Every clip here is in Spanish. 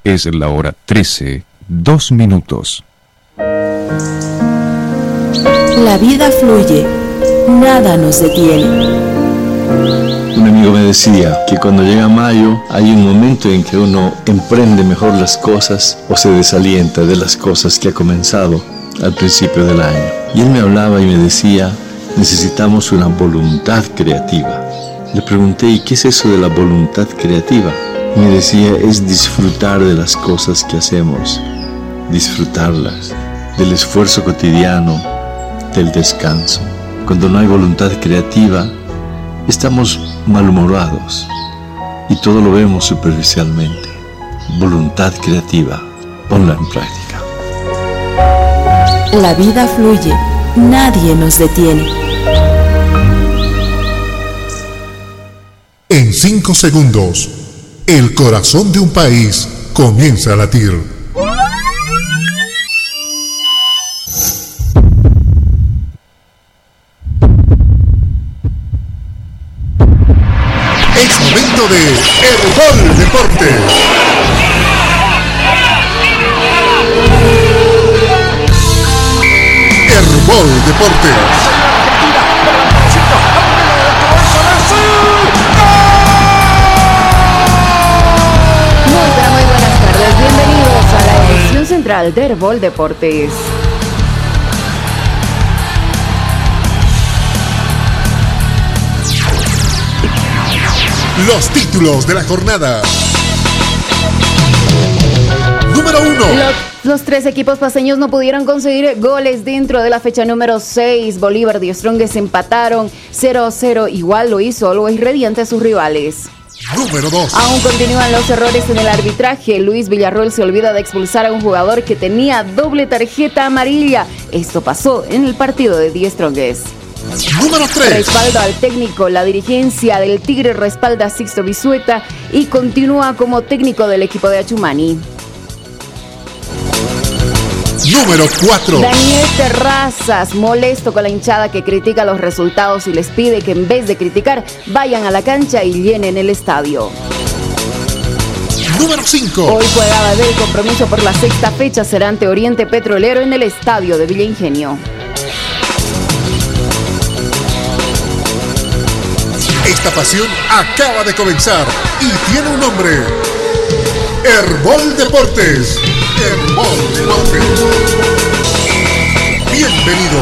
Es la hora 13, 2 minutos. La vida fluye, nada nos detiene. Un amigo me decía que cuando llega mayo hay un momento en que uno emprende mejor las cosas o se desalienta de las cosas que ha comenzado al principio del año. Y él me hablaba y me decía, necesitamos una voluntad creativa. Le pregunté, ¿y qué es eso de la voluntad creativa? Me decía, es disfrutar de las cosas que hacemos, disfrutarlas, del esfuerzo cotidiano, del descanso. Cuando no hay voluntad creativa, estamos malhumorados y todo lo vemos superficialmente. Voluntad creativa, ponla en práctica. La vida fluye, nadie nos detiene. En 5 segundos, el corazón de un país comienza a latir. Es momento de Herbol Deportes. Herbol Deportes. Bienvenidos a la edición central de Herbol Deportes. Los títulos de la jornada. Número 1. Los tres equipos paceños no pudieron conseguir goles dentro de la fecha número 6. Bolívar y Strongest empataron 0-0. Igual lo hizo Always Ready ante sus rivales. Número 2. Aún continúan los errores en el arbitraje. Luis Villarroel se olvida de expulsar a un jugador que tenía doble tarjeta amarilla. Esto pasó en el partido de The Strongest. Número 3. Respaldo al técnico. La dirigencia del Tigre respalda a Sixto Bisueta y continúa como técnico del equipo de Achumani. Número 4. Daniel Terrazas, molesto con la hinchada que critica los resultados y les pide que en vez de criticar, vayan a la cancha y llenen el estadio. Número 5. Hoy juega el compromiso por la sexta fecha, será ante Oriente Petrolero en el estadio de Villa Ingenio. Esta pasión acaba de comenzar y tiene un nombre. Herbol Deportes. Herbol Deportes. Bienvenido.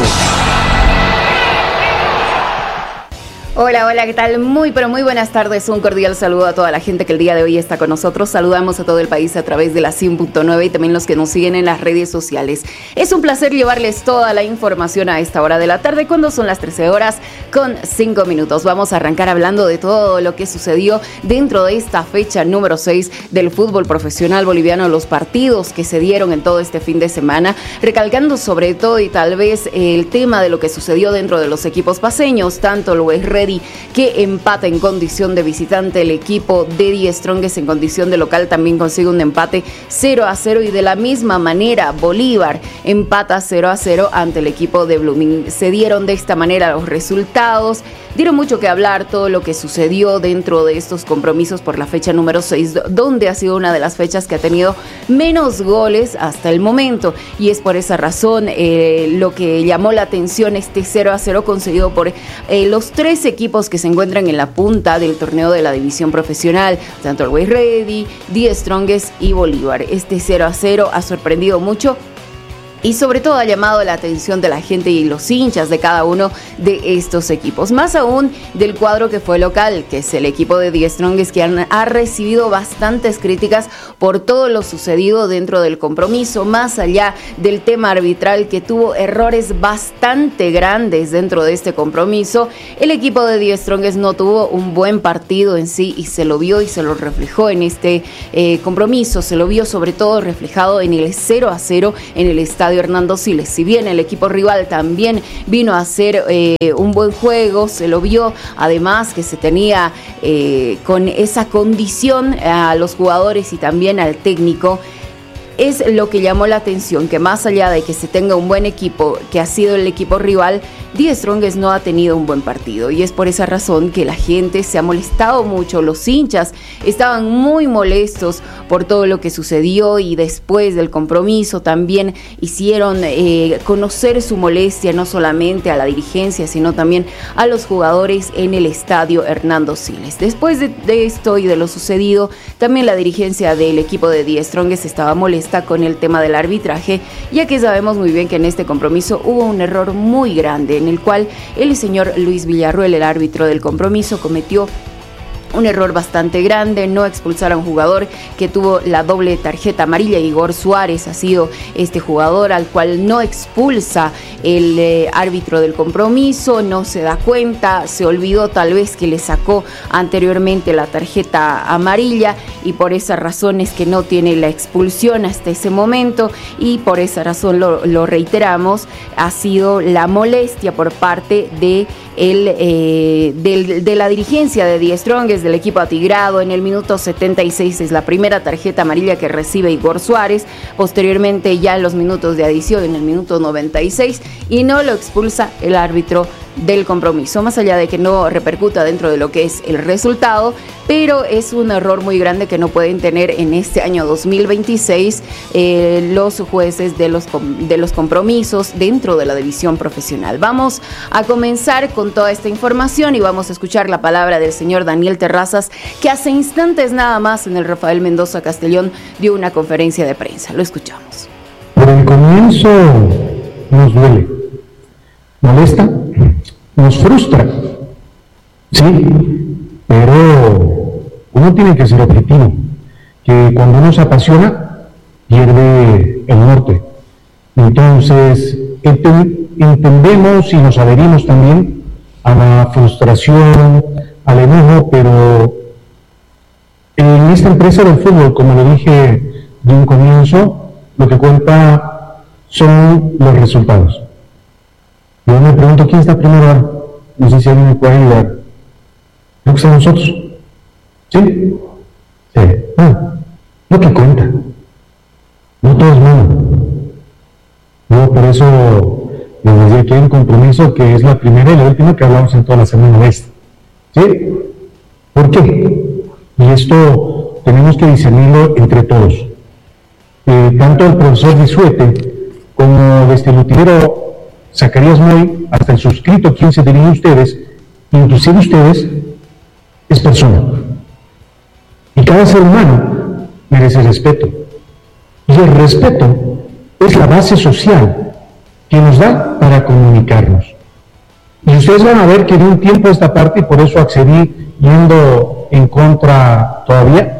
Hola, ¿qué tal? Muy buenas tardes. Un cordial saludo a toda la gente que el día de hoy está con nosotros. Saludamos a todo el país a través de la 100.9 y también los que nos siguen en las redes sociales. Es un placer llevarles toda la información a esta hora de la tarde, cuando son las 13 horas con 5 minutos. Vamos a arrancar hablando de todo lo que sucedió dentro de esta fecha número 6 del fútbol profesional boliviano, los partidos que se dieron en todo este fin de semana, recalcando sobre todo y tal vez el tema de lo que sucedió dentro de los equipos paceños, tanto lo es que empata en condición de visitante, el equipo de The Strongest en condición de local también consigue un empate 0-0 y de la misma manera Bolívar empata 0-0 ante el equipo de Blooming. Se dieron de esta manera los resultados, dieron mucho que hablar todo lo que sucedió dentro de estos compromisos por la fecha número 6, donde ha sido una de las fechas que ha tenido menos goles hasta el momento, y es por esa razón lo que llamó la atención este 0-0 conseguido por los tres equipos que se encuentran en la punta del torneo de la división profesional, tanto Always Ready, The Strongest y Bolívar. Este 0-0 ha sorprendido mucho y sobre todo ha llamado la atención de la gente y los hinchas de cada uno de estos equipos. Más aún del cuadro que fue local, que es el equipo de The Strongest, que ha recibido bastantes críticas por todo lo sucedido dentro del compromiso, más allá del tema arbitral que tuvo errores bastante grandes dentro de este compromiso. El equipo de The Strongest no tuvo un buen partido en sí y se lo vio y se lo reflejó en este compromiso. Se lo vio sobre todo reflejado en el 0-0 en el estadio Hernando Siles. Si bien el equipo rival también vino a hacer un buen juego, se lo vio además que se tenía con esa condición a los jugadores y también al técnico. es lo que llamó la atención, que más allá de que se tenga un buen equipo, que ha sido el equipo rival, The Strongest no ha tenido un buen partido, y es por esa razón que la gente se ha molestado mucho. Los hinchas estaban muy molestos por todo lo que sucedió, y después del compromiso también hicieron conocer su molestia no solamente a la dirigencia, sino también a los jugadores en el estadio Hernando Siles. Después de esto y de lo sucedido, también la dirigencia del equipo de The Strongest estaba molesta con el tema del arbitraje, ya que sabemos muy bien que en este compromiso hubo un error muy grande, en el cual el señor Luis Villarruel, el árbitro del compromiso, cometió un error bastante grande. No expulsar a un jugador que tuvo la doble tarjeta amarilla. Igor Suárez ha sido este jugador al cual no expulsa el árbitro del compromiso, no se da cuenta, se olvidó tal vez que le sacó anteriormente la tarjeta amarilla, y por esa razón es que no tiene la expulsión hasta ese momento, y por esa razón lo reiteramos, ha sido la molestia por parte de la dirigencia de The Strongest, del equipo atigrado. En el minuto 76 es la primera tarjeta amarilla que recibe Igor Suárez. Posteriormente, ya en los minutos de adición, en el minuto 96, y no lo expulsa el árbitro del compromiso, más allá de que no repercuta dentro de lo que es el resultado, pero es un error muy grande que no pueden tener en este año 2026 los jueces de los compromisos dentro de la división profesional. Vamos a comenzar con toda esta información y vamos a escuchar la palabra del señor Daniel Terrazas, que hace instantes nada más en el Rafael Mendoza Castellón dio una conferencia de prensa. Lo escuchamos. Por el comienzo nos duele, molesta, nos frustra, sí, pero uno tiene que ser objetivo, que cuando uno se apasiona pierde el norte. Entonces entendemos y nos adherimos también a la frustración, al enojo, pero en esta empresa del fútbol, como lo dije de un comienzo, lo que cuenta son los resultados. Yo me pregunto quién está primero. No sé si alguien me puede ayudar. Creo que son nosotros. ¿Sí? Sí. Lo que cuenta. No todo es malo. Yo por eso les decía que hay un compromiso que es la primera y la última que hablamos en toda la semana esta. ¿Sí? ¿Por qué? Y esto tenemos que discernirlo entre todos. Tanto el profesor Bisuete como desde el utilero Zacarías Moy, hasta el suscrito, quien se dirige a ustedes, inclusive ustedes, es persona. Y cada ser humano merece respeto. Y el respeto es la base social que nos da para comunicarnos. Y ustedes van a ver que de un tiempo a esta parte, y por eso accedí yendo en contra todavía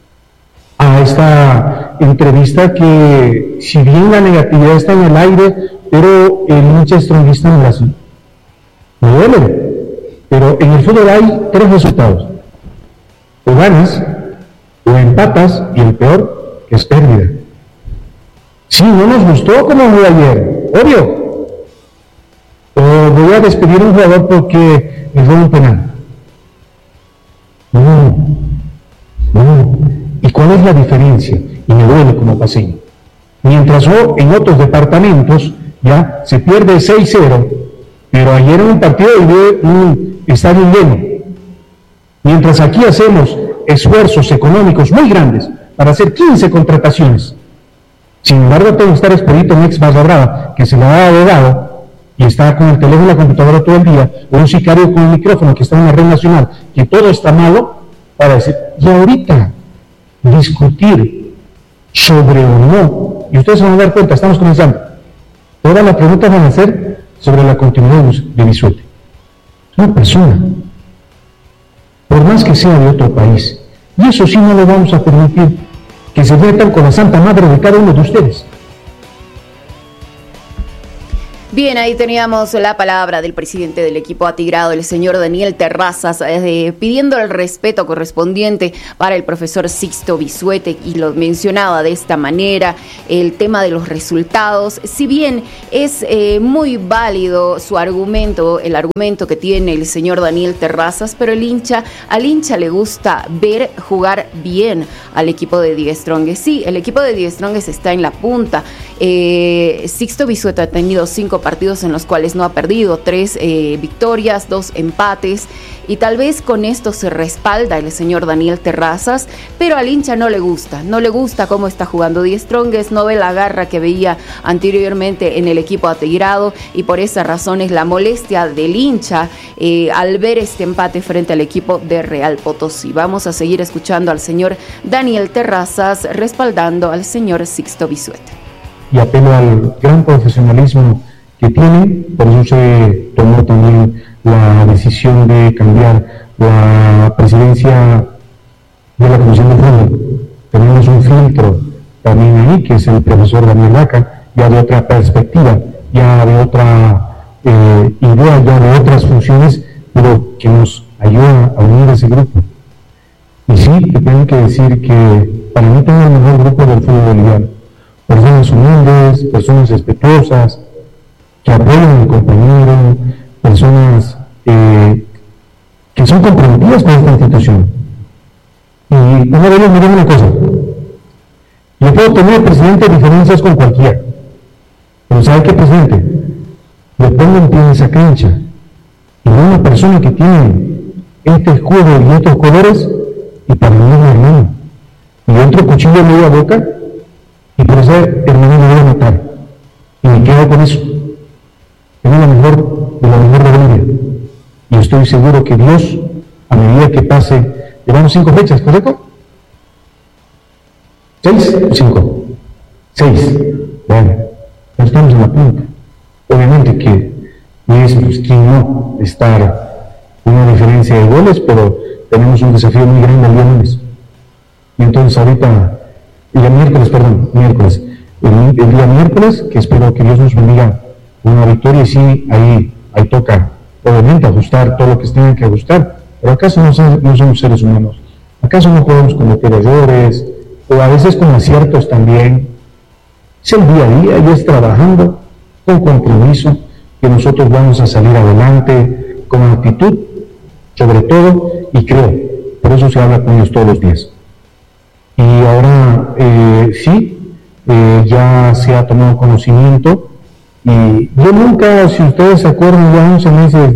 a esta entrevista, que si bien la negatividad está en el aire, pero el hincha strongista en Brasil me duele, pero en el fútbol hay tres resultados: o ganas, o empatas, y el peor, que es pérdida. Sí, no nos gustó como jugó ayer, obvio, o voy a despedir a un jugador porque me dio un penal. No. ¿Y cuál es la diferencia? Y me duele como paseño. Mientras en otros departamentos ya se pierde 6-0, pero ayer en un partido de un estadio lleno. Mientras aquí hacemos esfuerzos económicos muy grandes para hacer 15 contrataciones. Sin embargo, tengo que estar expedito en ex Barra Brava, que se lo ha dado y está con el teléfono y la computadora todo el día, o un sicario con el micrófono que está en la red nacional, que todo está malo, para decir, y ahorita discutir sobre o no, y ustedes se van a dar cuenta, estamos comenzando. Todas las preguntas van a ser sobre la continuidad de Bisuete. Es una persona, por más que sea de otro país, y eso sí no lo vamos a permitir, que se metan con la santa madre de cada uno de ustedes. Bien, ahí teníamos la palabra del presidente del equipo atigrado, el señor Daniel Terrazas, pidiendo el respeto correspondiente para el profesor Sixto Bisuete, y lo mencionaba de esta manera, el tema de los resultados. Si bien es muy válido su argumento, el argumento que tiene el señor Daniel Terrazas, pero al hincha le gusta ver jugar bien al equipo de Die Strongest. Sí, el equipo de Die Strongest está en la punta. Sixto Bisuete ha tenido 5 partidos en los cuales no ha perdido, 3 victorias, 2 empates, y tal vez con esto se respalda el señor Daniel Terrazas, pero al hincha no le gusta cómo está jugando Die Strongest, no ve la garra que veía anteriormente en el equipo atigrado, y por esa razón es la molestia del hincha al ver este empate frente al equipo de Real Potosí. Vamos a seguir escuchando al señor Daniel Terrazas respaldando al señor Sixto Bisuete. Y apelo al gran profesionalismo que tienen, por eso se tomó también la decisión de cambiar la presidencia de la Comisión de Fútbol. Tenemos un filtro también ahí, que es el profesor Daniel Vaca, ya de otra perspectiva, ya de otra idea, ya de otras funciones, pero que nos ayuda a unir ese grupo. Y sí, te tengo que decir que para mí tengo el mejor grupo del fútbol boliviano. Personas humildes, personas respetuosas, que apoyan al compañero, personas que son comprometidas con esta institución. Y una vez les diré una cosa: yo puedo tener, presidente, diferencias con cualquiera, pero ¿sabe qué, presidente? Le pongo en pie en esa cancha, y una persona que tiene este escudo y estos colores, y para mí es mi hermano, y otro cuchillo en media boca, y por eso hermano me voy a matar, y me quedo con eso. Es lo mejor de Bolivia, y estoy seguro que Dios, a medida que pase, llevamos 5 fechas, ¿correcto? 6 o 5, 6, bueno, no estamos en la punta. Obviamente que es, pues, quien no estar una diferencia de goles, pero tenemos un desafío muy grande el día lunes. Y entonces ahorita, el día miércoles, que espero que Dios nos bendiga una victoria, y sí, ahí toca, obviamente, ajustar todo lo que se tenga que ajustar, pero acaso no somos seres humanos, acaso no podemos cometer errores, o a veces con aciertos también. Es el día a día, y es trabajando con compromiso que nosotros vamos a salir adelante con actitud, sobre todo, y creo, por eso se habla con ellos todos los días. Y ahora ya se ha tomado conocimiento, y yo nunca, si ustedes se acuerdan, ya 11 meses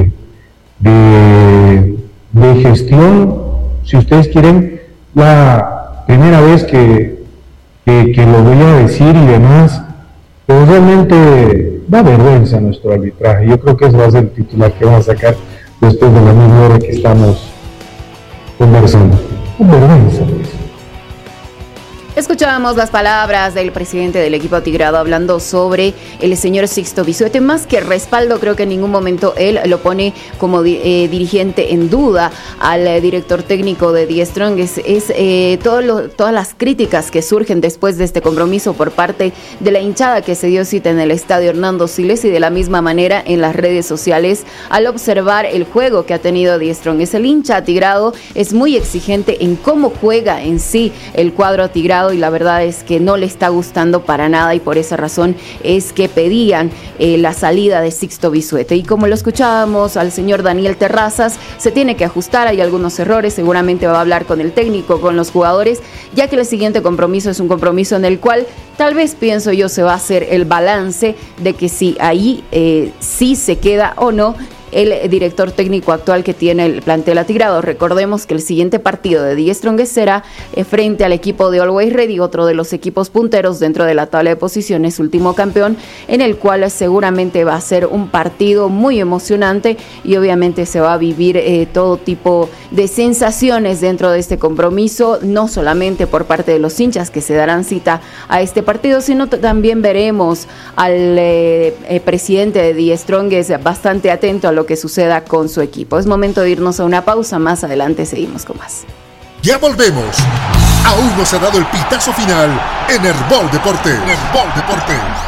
de gestión, si ustedes quieren, la primera vez que lo voy a decir y demás, pero realmente da vergüenza nuestro arbitraje. Yo creo que ese va a ser el titular que vamos a sacar después de la misma hora que estamos conversando. Vergüenza, pues. Escuchábamos las palabras del presidente del equipo atigrado hablando sobre el señor Sixto Bisuete. Más que respaldo, creo que en ningún momento él lo pone como dirigente en duda al director técnico de Die Strongest. Es todas las críticas que surgen después de este compromiso por parte de la hinchada que se dio cita en el estadio Hernando Siles, y de la misma manera en las redes sociales al observar el juego que ha tenido Die Strongest. El hincha atigrado es muy exigente en cómo juega en sí el cuadro atigrado, y la verdad es que no le está gustando para nada, y por esa razón es que pedían la salida de Sixto Bisuete. Y como lo escuchábamos al señor Daniel Terrazas, se tiene que ajustar, hay algunos errores, seguramente va a hablar con el técnico, con los jugadores, ya que el siguiente compromiso es un compromiso en el cual tal vez, pienso yo, se va a hacer el balance de que si ahí sí se queda o no el director técnico actual que tiene el plantel atigrado. Recordemos que el siguiente partido de Die Strongest será frente al equipo de Always Ready, otro de los equipos punteros dentro de la tabla de posiciones, último campeón, en el cual seguramente va a ser un partido muy emocionante, y obviamente se va a vivir todo tipo de sensaciones dentro de este compromiso, no solamente por parte de los hinchas que se darán cita a este partido, sino también veremos al presidente de Die Strongest bastante atento a lo que suceda con su equipo. Es momento de irnos a una pausa, más adelante seguimos con más. Ya volvemos. Aún no se ha dado el pitazo final en Herbol Deportes.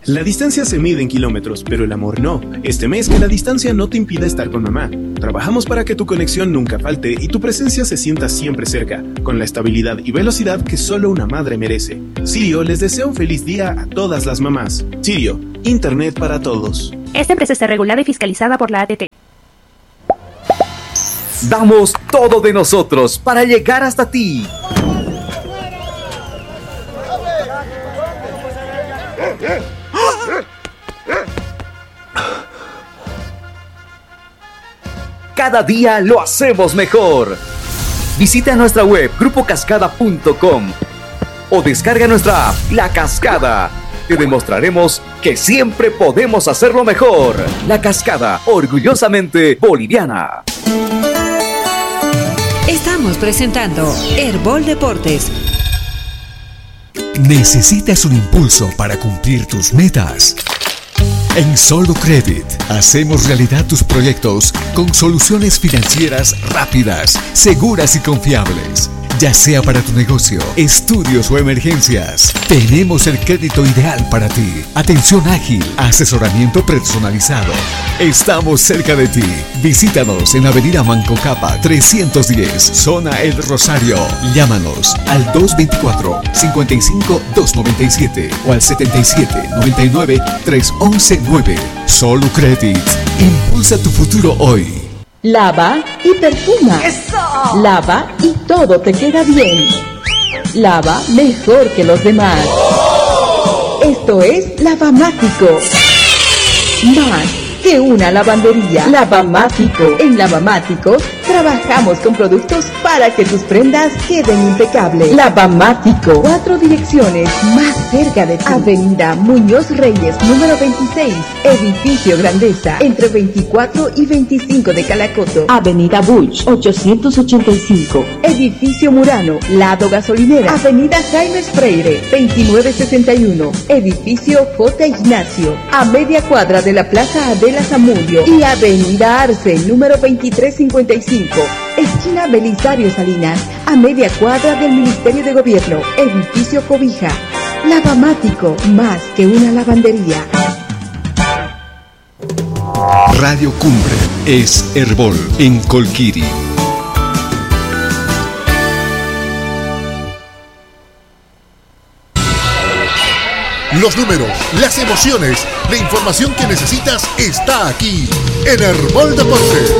La distancia se mide en kilómetros, pero el amor no. Este mes que la distancia no te impida estar con mamá. Trabajamos para que tu conexión nunca falte y tu presencia se sienta siempre cerca, con la estabilidad y velocidad que solo una madre merece. Sirio les desea un feliz día a todas las mamás. Sirio, Internet para todos. Esta empresa está regulada y fiscalizada por la ATT. Damos todo de nosotros para llegar hasta ti. Cada día lo hacemos mejor. Visita nuestra web grupocascada.com o descarga nuestra app La Cascada. Te demostraremos que siempre podemos hacerlo mejor. La Cascada, orgullosamente boliviana. Estamos presentando Herbol Deportes. ¿Necesitas un impulso para cumplir tus metas? En Solo Credit hacemos realidad tus proyectos con soluciones financieras rápidas, seguras y confiables. Ya sea para tu negocio, estudios o emergencias, tenemos el crédito ideal para ti. Atención ágil, asesoramiento personalizado. Estamos cerca de ti. Visítanos en Avenida Manco Capa 310, Zona El Rosario. Llámanos al 224-55-297 o al 77-99-311-9. Solo Credit. Impulsa tu futuro hoy. Lava y perfuma. ¡Eso! Lava y todo te queda bien. Lava mejor que los demás. ¡Oh! Esto es Lavamático. Más que una lavandería. Lavamático. En Lavamático trabajamos con productos para que tus prendas queden impecables. Lavamático. 4 direcciones más cerca de ti. Avenida Muñoz Reyes, número 26. Edificio Grandeza, entre 24 y 25 de Calacoto. Avenida Buch, 885. Edificio Murano, lado gasolinera. Avenida Jaime Freire, 2961. Edificio J. Ignacio, a media cuadra de la Plaza Adela Zamudio. Y Avenida Arce, número 2355. Esquina Belisario Salinas, a media cuadra del Ministerio de Gobierno. Edificio Cobija. Lavamático, más que una lavandería. Radio Cumbre es Herbol en Colquiri. Los números, las emociones, la información que necesitas está aquí en Herbol Deportes.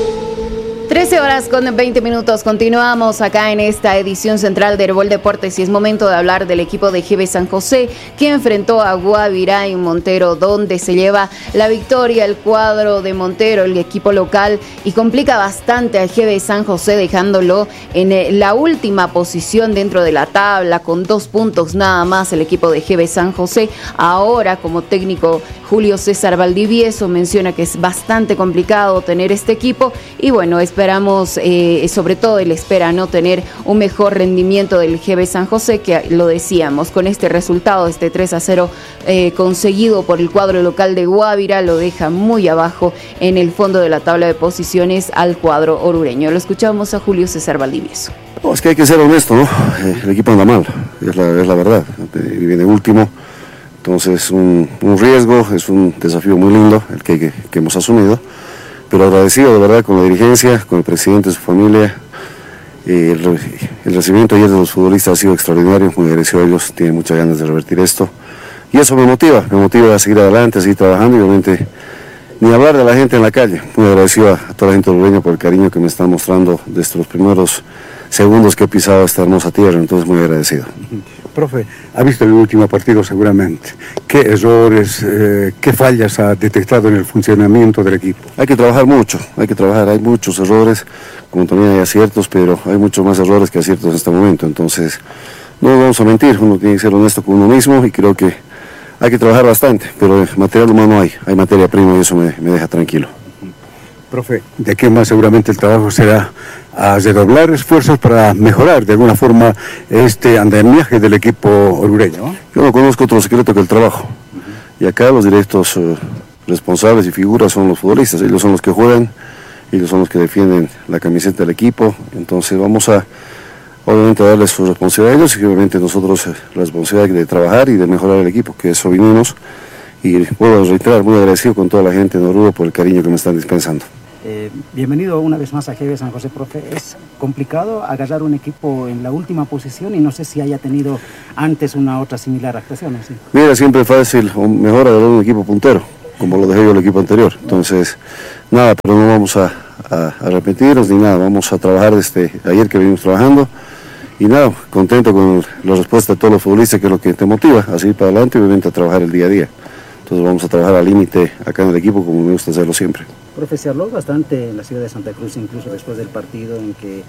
13 horas con 20 minutos. Continuamos acá en esta edición central de Herbol Deportes y es momento de hablar del equipo de GB San José que enfrentó a Guavirá en Montero, donde se lleva la victoria el cuadro de Montero, el equipo local, y complica bastante al GB San José, dejándolo en la última posición dentro de la tabla con 2 puntos nada más el equipo de GB San José. Ahora, como técnico, Julio César Valdivieso menciona que es bastante complicado tener este equipo y bueno, esperamos, sobre todo él espera no tener un mejor rendimiento del GB San José, que lo decíamos, con este resultado, este 3-0 conseguido por el cuadro local de Guavirá, lo deja muy abajo en el fondo de la tabla de posiciones al cuadro orureño. Lo escuchamos a Julio César Valdivieso. No, es que hay que ser honesto, ¿no? El equipo anda mal, es la verdad, viene último. Entonces un riesgo, es un desafío muy lindo el que hemos asumido, pero agradecido de verdad con la dirigencia, con el presidente, su familia. El recibimiento ayer de los futbolistas ha sido extraordinario, muy agradecido a ellos, tienen muchas ganas de revertir esto y eso me motiva a seguir adelante, a seguir trabajando y obviamente ni hablar de la gente en la calle. Muy agradecido a toda la gente orureña por el cariño que me están mostrando desde los primeros segundos que he pisado esta hermosa tierra, entonces muy agradecido. Profe, ha visto el último partido seguramente. ¿Qué errores, qué fallas ha detectado en el funcionamiento del equipo? Hay que trabajar mucho, hay muchos errores, como también hay aciertos, pero hay muchos más errores que aciertos en este momento, entonces no nos vamos a mentir, uno tiene que ser honesto con uno mismo y creo que hay que trabajar bastante, pero material humano hay materia prima y eso me deja tranquilo. Profe, de aquí en más seguramente el trabajo será a redoblar esfuerzos para mejorar de alguna forma este andamiaje del equipo orureño. Yo no conozco otro secreto que el trabajo. Y acá los directos responsables y figuras son los futbolistas, ellos son los que juegan, ellos son los que defienden la camiseta del equipo, entonces vamos a obviamente darles su responsabilidad a ellos y obviamente nosotros la responsabilidad de trabajar y de mejorar el equipo, que eso vinimos. y vuelvo a reiterar, muy agradecido con toda la gente de Oruro por el cariño que me están dispensando. Bienvenido una vez más a GB San José, profe. Es complicado agarrar un equipo en la última posición y no sé si haya tenido antes una otra similar actuación. ¿Sí? Mira, siempre es fácil o mejor agarrar un equipo puntero, como lo dejé yo el equipo anterior. Entonces, nada, pero no vamos a repetirnos ni nada, vamos a trabajar desde ayer que venimos trabajando y nada, contento con la respuesta de todos los futbolistas, que es lo que te motiva a seguir para adelante y obviamente a trabajar el día a día. Entonces vamos a trabajar al límite acá en el equipo como me gusta hacerlo siempre. Profe, se habló bastante en la ciudad de Santa Cruz, incluso después del partido, en que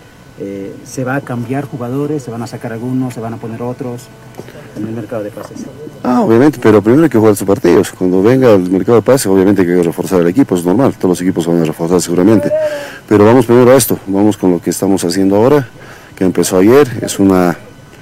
se va a cambiar jugadores, se van a sacar algunos, se van a poner otros en el mercado de pases. Obviamente, pero primero hay que jugar sus partidos. Cuando venga el mercado de pases, obviamente hay que reforzar el equipo, es normal, todos los equipos van a reforzar seguramente. Pero vamos primero a esto, vamos con lo que estamos haciendo ahora, que empezó ayer, es una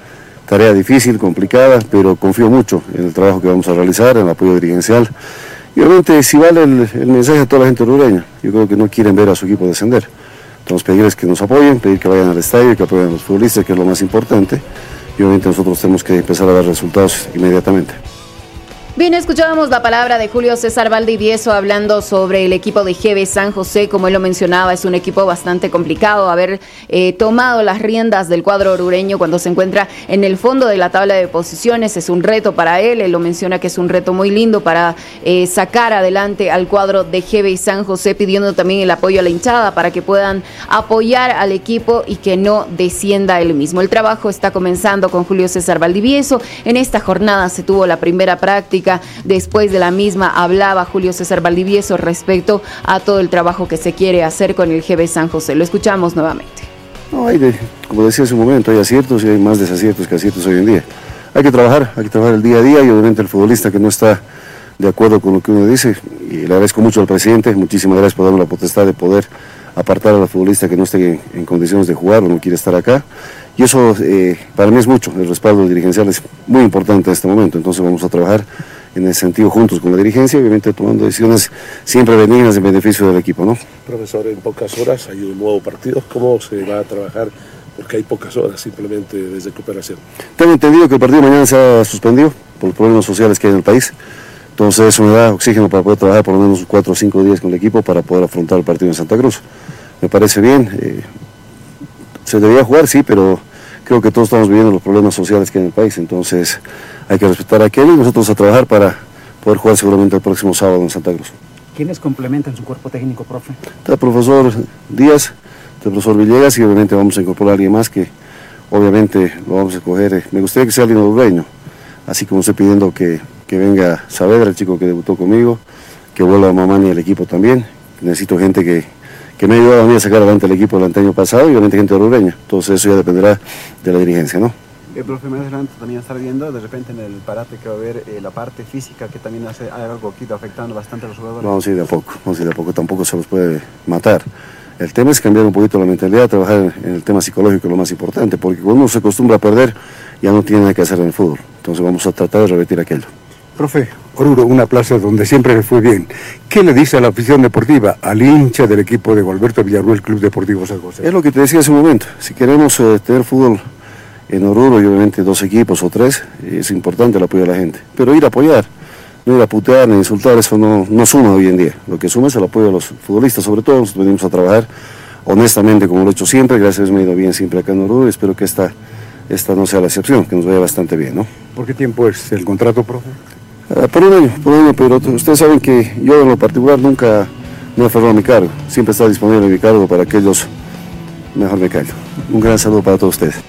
tarea difícil, complicada, pero confío mucho en el trabajo que vamos a realizar, en el apoyo dirigencial. Y obviamente si vale el mensaje a toda la gente orureña, yo creo que no quieren ver a su equipo descender. Entonces pedirles que nos apoyen, pedir que vayan al estadio, que apoyen a los futbolistas, que es lo más importante. Y obviamente nosotros tenemos que empezar a dar resultados inmediatamente. Bien, escuchábamos la palabra de Julio César Valdivieso hablando sobre el equipo de GB San José. Como él lo mencionaba, es un equipo bastante complicado. Haber tomado las riendas del cuadro orureño cuando se encuentra en el fondo de la tabla de posiciones es un reto para él. Él lo menciona que es un reto muy lindo para sacar adelante al cuadro de GB San José, pidiendo también el apoyo a la hinchada para que puedan apoyar al equipo y que no descienda él mismo. El trabajo está comenzando con Julio César Valdivieso. En esta jornada se tuvo la primera práctica. Después de la misma hablaba Julio César Valdivieso respecto a todo el trabajo que se quiere hacer con el GB San José. Lo escuchamos nuevamente. No, como decía hace un momento, hay aciertos y hay más desaciertos que aciertos hoy en día. Hay que trabajar el día a día y obviamente el futbolista que no está de acuerdo con lo que uno dice, y le agradezco mucho al presidente, muchísimas gracias por darme la potestad de poder apartar a la futbolista que no esté en condiciones de jugar o no quiere estar acá. Y eso para mí es mucho, el respaldo dirigencial es muy importante en este momento, entonces vamos a trabajar en ese sentido juntos con la dirigencia, obviamente tomando decisiones siempre benignas en beneficio del equipo, ¿no? Profesor, en pocas horas hay un nuevo partido, ¿cómo se va a trabajar? Porque hay pocas horas simplemente desde recuperación. Tengo entendido que el partido mañana se ha suspendido por los problemas sociales que hay en el país, entonces eso me da oxígeno para poder trabajar por lo menos 4 o 5 días con el equipo para poder afrontar el partido en Santa Cruz. Me parece bien, se debería jugar, sí, pero creo que todos estamos viviendo los problemas sociales que hay en el país, entonces hay que respetar aquello y nosotros a trabajar para poder jugar seguramente el próximo sábado en Santa Cruz. ¿Quiénes complementan su cuerpo técnico, profe? Está el profesor Díaz, está el profesor Villegas y obviamente vamos a incorporar a alguien más que obviamente lo vamos a escoger. Me gustaría que sea alguien orureño, así como estoy pidiendo que venga Saavedra, el chico que debutó conmigo, que vuelva a Mamani al equipo también. Necesito gente que me ha ayudado a mí a sacar adelante el equipo del año pasado y obviamente gente orureña. Entonces eso ya dependerá de la dirigencia, ¿no? Profe, más adelante también estar viendo de repente en el parate que va a haber la parte física que también hay algo aquí afectando bastante a los jugadores. Vamos a ir de a poco, tampoco se los puede matar. El tema es cambiar un poquito la mentalidad, trabajar en el tema psicológico, lo más importante, porque cuando uno se acostumbra a perder, ya no tiene nada que hacer en el fútbol. Entonces vamos a tratar de revertir aquello. Profe, Oruro, una plaza donde siempre le fue bien. ¿Qué le dice a la afición deportiva, al hincha del equipo de Gualberto Villarruel, Club Deportivo San José? Es lo que te decía hace un momento. Si queremos tener fútbol en Oruro y obviamente 2 equipos o 3, es importante el apoyo de la gente. Pero ir a apoyar, no ir a putear ni insultar, eso no suma hoy en día. Lo que suma es el apoyo de los futbolistas, sobre todo. Nosotros venimos a trabajar honestamente como lo he hecho siempre. Gracias a Dios me ha ido bien siempre acá en Oruro y espero que esta no sea la excepción, que nos vaya bastante bien, ¿no? ¿Por qué tiempo es el contrato, profe? Por un año, pero ustedes saben que yo en lo particular nunca me he aferrado a mi cargo. Siempre está disponible mi cargo para aquellos mejor me callo. Un gran saludo para todos ustedes.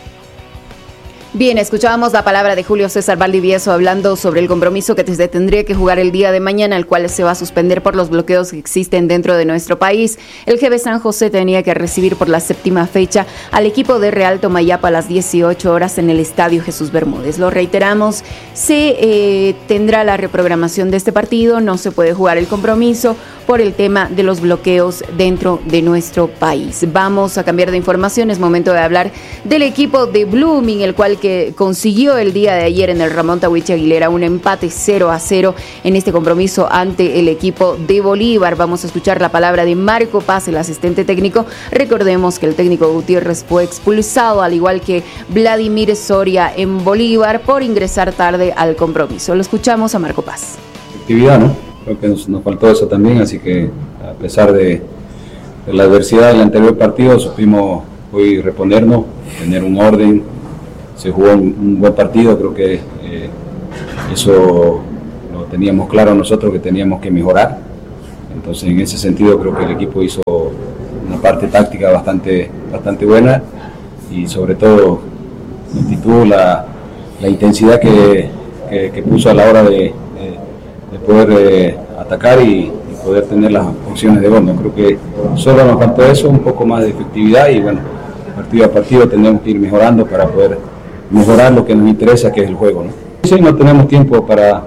Bien, escuchábamos la palabra de Julio César Valdivieso hablando sobre el compromiso que se tendría que jugar el día de mañana, el cual se va a suspender por los bloqueos que existen dentro de nuestro país. El GB San José tenía que recibir por la 7ª fecha al equipo de Real Tomayapo a las 18 horas en el Estadio Jesús Bermúdez. Lo reiteramos, se tendrá la reprogramación de este partido, no se puede jugar el compromiso por el tema de los bloqueos dentro de nuestro país. Vamos a cambiar de información, es momento de hablar del equipo de Blooming, el cual que consiguió el día de ayer en el Ramón Tahuichi Aguilera un empate 0-0 en este compromiso ante el equipo de Bolívar. Vamos a escuchar la palabra de Marco Paz, el asistente técnico. Recordemos que el técnico Gutiérrez fue expulsado, al igual que Vladimir Soria en Bolívar, por ingresar tarde al compromiso. Lo escuchamos a Marco Paz. efectividad, ¿no? Creo que nos faltó eso también, así que a pesar de la adversidad del anterior partido, supimos hoy reponernos, tener un orden, se jugó un buen partido, creo que eso lo teníamos claro nosotros que teníamos que mejorar, entonces en ese sentido creo que el equipo hizo una parte táctica bastante buena y sobre todo la actitud, la intensidad que puso a la hora de poder atacar y poder tener las opciones de gol, ¿no? Creo que solo nos faltó eso, un poco más de efectividad y bueno, partido a partido tenemos que ir mejorando para poder mejorar lo que nos interesa, que es el juego, ¿no? Sí, no tenemos tiempo para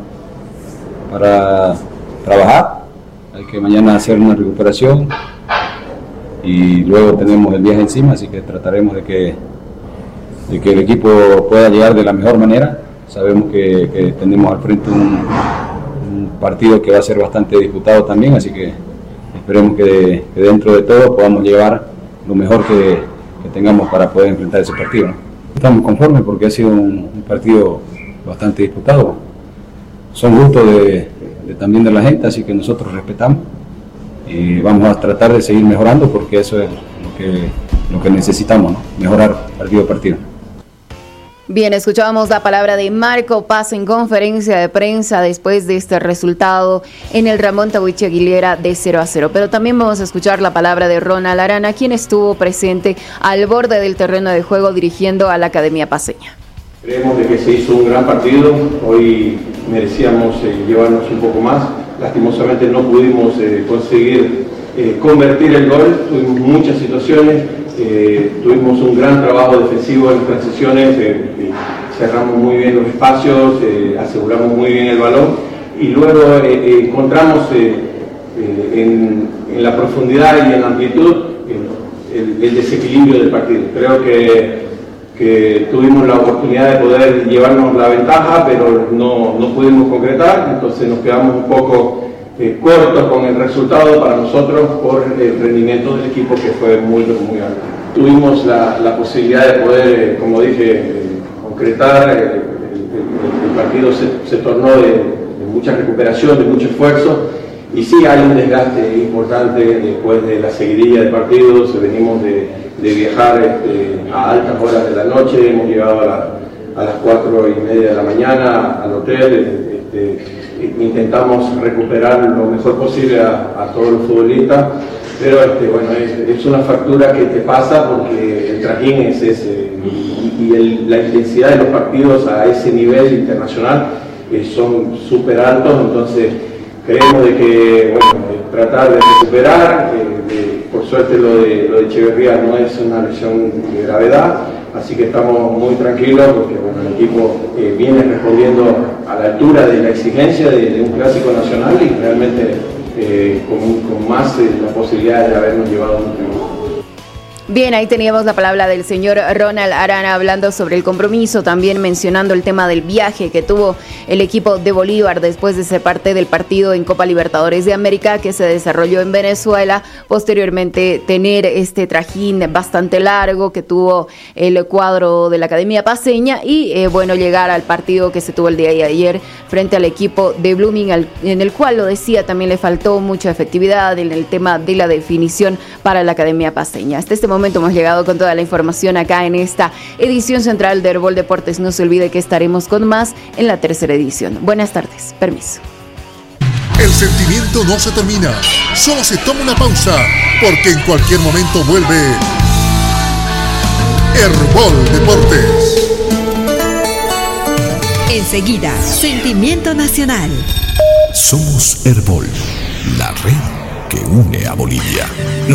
trabajar, hay que mañana hacer una recuperación y luego tenemos el viaje encima, así que trataremos de que el equipo pueda llegar de la mejor manera. Sabemos que tenemos al frente un partido que va a ser bastante disputado también, así que esperemos que dentro de todo podamos llevar lo mejor que tengamos para poder enfrentar ese partido, ¿no? Estamos conformes porque ha sido un partido bastante disputado. Son gustos también de la gente, así que nosotros respetamos y vamos a tratar de seguir mejorando porque eso es lo que necesitamos, ¿no? Mejorar partido a partido. Bien, escuchábamos la palabra de Marco Paz en conferencia de prensa después de este resultado en el Ramón Tahuichi Aguilera de 0-0. Pero también vamos a escuchar la palabra de Ronald Arana, quien estuvo presente al borde del terreno de juego dirigiendo a la Academia Paceña. Creemos de que se hizo un gran partido, hoy merecíamos llevarnos un poco más, lastimosamente no pudimos conseguir convertir el gol, tuvimos muchas situaciones, tuvimos un gran trabajo defensivo en las transiciones, cerramos muy bien los espacios, aseguramos muy bien el balón y luego encontramos en la profundidad y en la amplitud el desequilibrio del partido. Creo que tuvimos la oportunidad de poder llevarnos la ventaja, pero no pudimos concretar, entonces nos quedamos un poco cortos con el resultado para nosotros por el rendimiento del equipo que fue muy alto. Tuvimos la posibilidad de poder, como dije, concretar, el partido se tornó de mucha recuperación, de mucho esfuerzo y sí hay un desgaste importante después de la seguidilla de partidos, venimos de viajar a altas horas de la noche, hemos llegado a las 4:30 de la mañana al hotel, intentamos recuperar lo mejor posible a todos los futbolistas, pero bueno, es una factura que te pasa porque el trajín es ese y la intensidad de los partidos a ese nivel internacional son súper altos, entonces creemos de que tratar de recuperar, por suerte lo de Echeverría no es una lesión de gravedad, así que estamos muy tranquilos porque el equipo viene respondiendo a la altura de la exigencia de un clásico nacional y realmente con más la posibilidad de habernos llevado un triunfo. Bien, ahí teníamos la palabra del señor Ronald Arana hablando sobre el compromiso, también mencionando el tema del viaje que tuvo el equipo de Bolívar después de ser parte del partido en Copa Libertadores de América que se desarrolló en Venezuela, posteriormente tener este trajín bastante largo que tuvo el cuadro de la Academia Paceña y llegar al partido que se tuvo el día de ayer frente al equipo de Blooming, en el cual, lo decía, también le faltó mucha efectividad en el tema de la definición para la Academia Paceña. Hasta este momento hemos llegado con toda la información acá en esta edición central de Herbol Deportes. No se olvide que estaremos con más en la tercera edición. Buenas tardes, permiso. El sentimiento no se termina, solo se toma una pausa, porque en cualquier momento vuelve Herbol Deportes. Enseguida, Sentimiento Nacional. Somos Herbol, la red que une a Bolivia.